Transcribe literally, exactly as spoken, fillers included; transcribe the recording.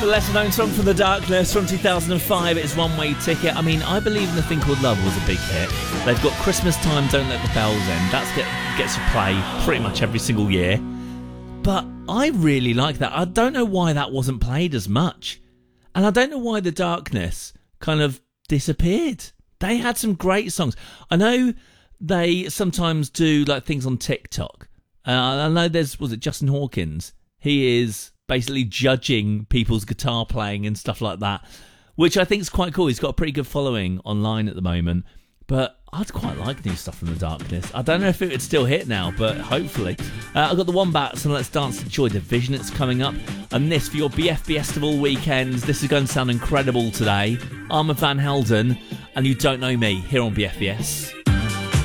The lesser known song from The Darkness from two thousand five is One Way Ticket. I mean, I Believe in a Thing Called Love was a big hit. They've got Christmas Time, Don't Let the Bells End. That get, gets to play pretty much every single year. But I really like that. I don't know why that wasn't played as much. And I don't know why The Darkness kind of disappeared. They had some great songs. I know they sometimes do like things on TikTok. Uh, I know there's, was it Justin Hawkins? He is basically judging people's guitar playing and stuff like that, which I think is quite cool. He's got a pretty good following online at the moment, but I'd quite like new stuff from The Darkness. I don't know if it would still hit now, but hopefully. Uh, I've got the Wombats and Let's Dance to Joy Division. It's coming up, and this for your B F Festival weekends. This is going to sound incredible today. I'm Van Helden, and you don't know me here on B F B S.